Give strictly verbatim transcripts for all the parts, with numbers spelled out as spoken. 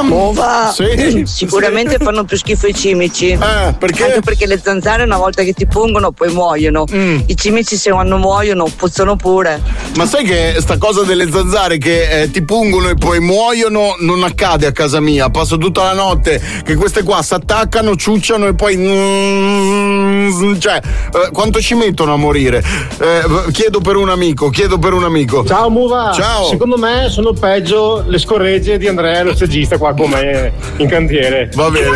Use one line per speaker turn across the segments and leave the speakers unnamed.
Ova.
Sì,
Sicuramente
sì.
fanno più schifo i cimici.
Eh, perché?
Anche perché le zanzare una volta che ti pungono poi muoiono.
Mm.
I cimici se quando muoiono puzzano pure.
Ma sai che sta cosa delle zanzare che eh, ti pungono e poi muoiono non accade a casa mia. Passo tutta la notte che queste qua si attaccano, ciucciano e poi mm, cioè eh, quanto ci mettono a morire? Eh, chiedo per un amico, chiedo per un amico.
Ciao Muva.
Ciao.
Secondo me sono peggio le scorregge di Andrea, lo stagista qua con me in cantiere.
Va bene.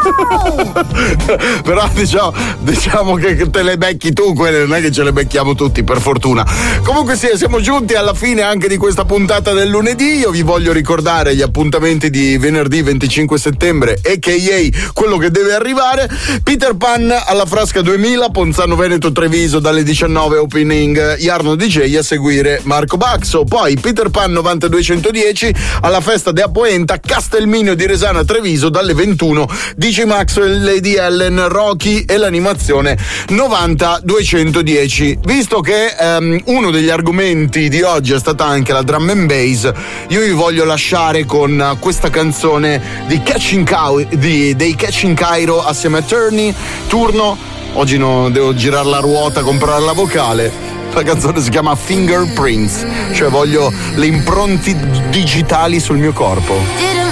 Però diciamo, diciamo che te le becchi tu, quelle non è che ce le becchiamo tutti, per fortuna. Comunque sì, siamo giunti alla fine anche di questa puntata del lunedì. Io vi voglio ricordare gli appuntamenti di venerdì venticinque settembre, a k a quello che deve arrivare. Peter Pan alla Frasca duemila, Ponzano Veneto Treviso dalle diciannove, opening Jarno D J, a seguire Marco Baxo. Poi Peter Pan novantadue-centodieci alla festa de Apoenta, Castelmino di Resana Treviso dalle ventuno, D J Maxwell, Lady Ellen, Rocky e l'animazione novantadue-centodieci. Visto che um, uno degli argomenti di oggi è stata anche la drum and bass, io vi voglio lasciare con questa canzone di Catching Cow, di, dei Catching Cairo assieme a Turni, Turno. Oggi no, devo girare la ruota, comprare la vocale. La canzone si chiama Fingerprints, cioè voglio le impronte digitali sul mio corpo.